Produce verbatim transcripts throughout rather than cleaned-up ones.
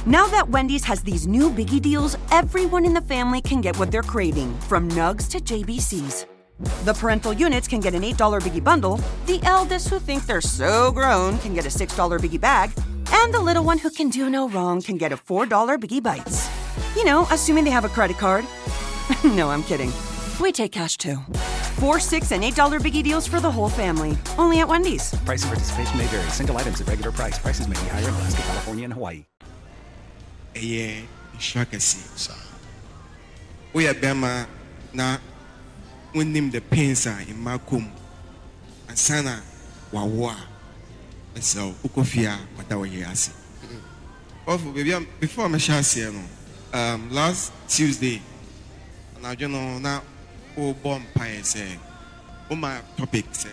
Now that Wendy's has these new biggie deals, everyone in the family can get what they're craving, from nugs to J B Cs. The parental units can get an eight dollar biggie bundle, the eldest who think they're so grown can get a six dollar biggie bag, and the little one who can do no wrong can get a four dollar biggie bites. You know, assuming they have a credit card. No, I'm kidding. We take cash too. Four, six, and eight dollar biggie deals for the whole family. Only at Wendy's. Price and participation may vary. Single items at regular price. Prices may be higher in Alaska, California, and Hawaii. Yeah, Shakasi. We are Bema na when name the pensa in Makum and Sana Wawa. So Ukofia, what I was asking. Oh, before my shasi, um, last Tuesday, and I don't know now. Oh, bomb pie say, oh, my topic said,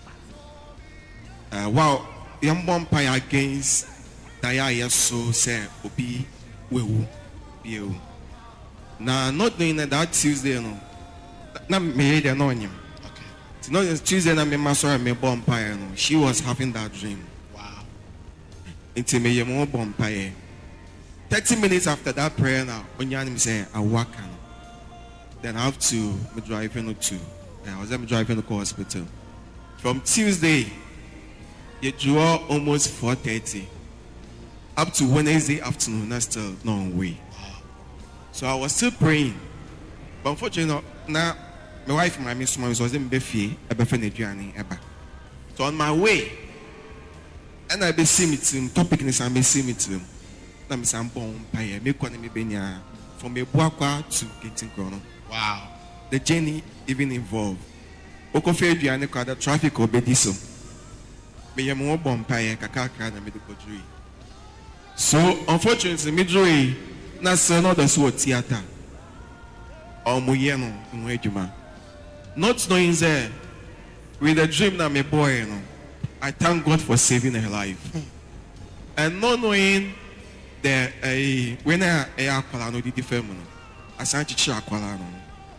uh, wow, young bomb pie against Daya so say, Obi, will you now not knowing that that Tuesday, no, not made an onion. Okay, it's not Tuesday, and I'm a me bomb pie. No, she was having that dream. Wow, it's me, more bomb pie. thirty minutes after that prayer, now, Onyanim say, I walk. Then I have to be driving to. I was driving to the hospital. From Tuesday, you draw almost four thirty. Up to Wednesday afternoon, that's still no way. So I was still praying. But unfortunately, now my wife and my miss was in Befi, a Befi Eba. So on my way, and I be see me to him, topic is I be see me to him. I'm saying, bomb pie, me kwana me benya from Ebuakwa to Getting Chrono. Wow. The journey even involved. Okofe Diane the traffic obediso. Me yamo bomb pie kakaka na medical jury. So unfortunately, midway na seno the sword theater. Or muyeno mwejuma. Not knowing there with a dream that my boy, you know, I thank God for saving her life. And not knowing that a when I akwala no didi femu no asanchi chi akwala no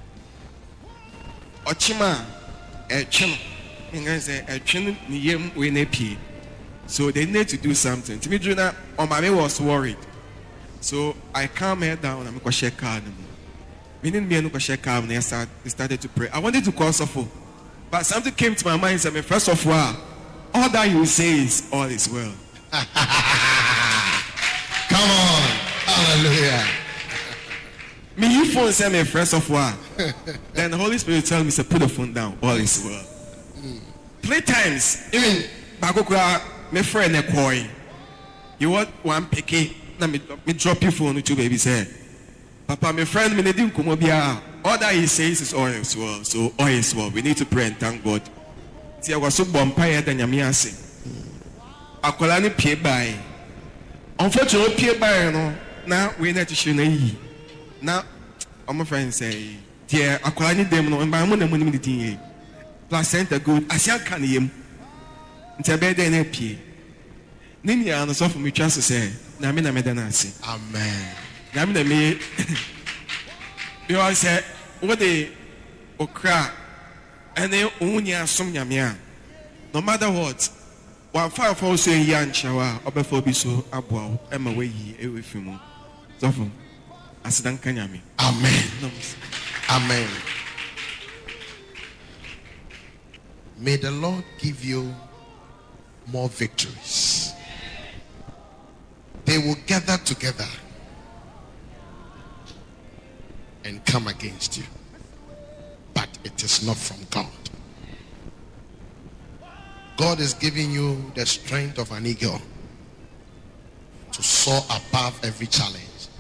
ochima e chim ngan say e twin ni yem we na pie. So they need to do something. To me Juna on my was worried. So I calm her down and I check car no. Meaning me no check car and I start started to pray. I wanted to call Sofo. But something came to my mind and said, first of all, all that you say is all is well. Come on. Hallelujah. Me, you phone say me first of all. Then the Holy Spirit tell me to put the phone down. All is well. Mm. Three times. Even Bagokura, my friend a coin. You want one picky? Let me, me drop your phone with you, baby. Say, Papa, my friend, me didn't come up here. All that he says is all is well. So all is well. We need to pray and thank God. See, I was so bumpy than Yamiasi. I call any pay by. Unfortunately, pay by no. Now we need to show you. Now, I'm a friend say, dear, I call any them no. And by money, money, money, placenta good. I say, can you? Until bed then pay. Nini I understand from me chance to say, na me na me dana say. Amen. Na me na me. You all say, what they okra, and they unya some yamia. No matter what. One fire for say yan shower or before be so abwa Emma way ye with you. So as dan kanyami. Amen. Amen. May the Lord give you more victories. They will gather together and come against you. But it is not from God. God is giving you the strength of an eagle to soar above every challenge.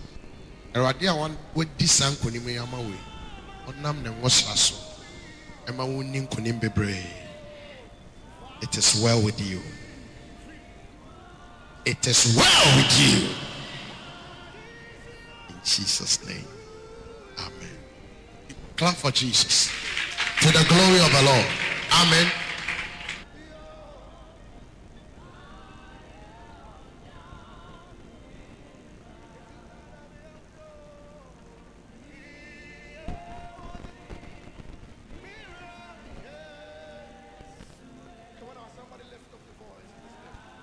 It is well with you. It is well with you. In Jesus' name. Amen. Clap for Jesus. To the glory of the Lord. Amen.